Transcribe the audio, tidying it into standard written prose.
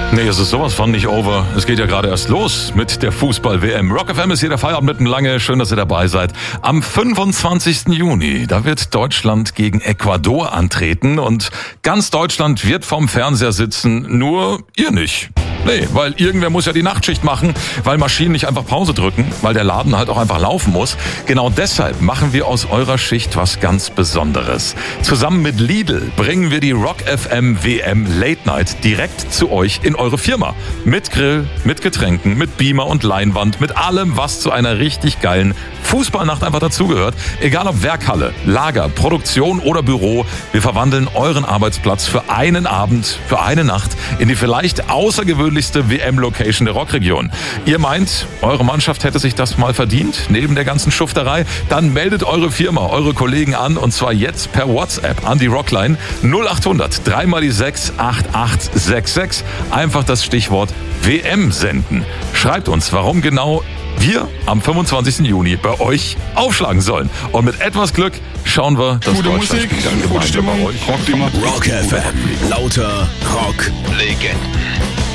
Nee, es ist sowas von nicht over. Es geht ja gerade erst los mit der Fußball-WM. Rock FM ist hier der Feierabend mitten lange. Schön, dass ihr dabei seid. Am 25. Juni, da wird Deutschland gegen Ecuador antreten und ganz Deutschland wird vorm Fernseher sitzen, nur ihr nicht. Nee, weil irgendwer muss ja die Nachtschicht machen, weil Maschinen nicht einfach Pause drücken, weil der Laden halt auch einfach laufen muss. Genau deshalb machen wir aus eurer Schicht was ganz Besonderes. Zusammen mit Lidl bringen wir die Rock FM WM Late Night direkt zu euch in eure Firma. Mit Grill, mit Getränken, mit Beamer und Leinwand, mit allem, was zu einer richtig geilen Fußballnacht einfach dazugehört. Egal ob Werkhalle, Lager, Produktion oder Büro, wir verwandeln euren Arbeitsplatz für einen Abend, für eine Nacht in die vielleicht außergewöhnlichste WM-Location der Rockregion. Ihr meint, eure Mannschaft hätte sich das mal verdient, neben der ganzen Schufterei? Dann meldet eure Firma, eure Kollegen an und zwar jetzt per WhatsApp an die Rockline 0800 3x6 8866. Einfach das Stichwort WM senden. Schreibt uns, warum genau wir am 25. Juni bei euch aufschlagen sollen. Und mit etwas Glück schauen wir, dass gute Deutschland Musik, dann gute gemeinsam Stimmung, bei euch Rock Rock FM, lauter Rock-Legenden.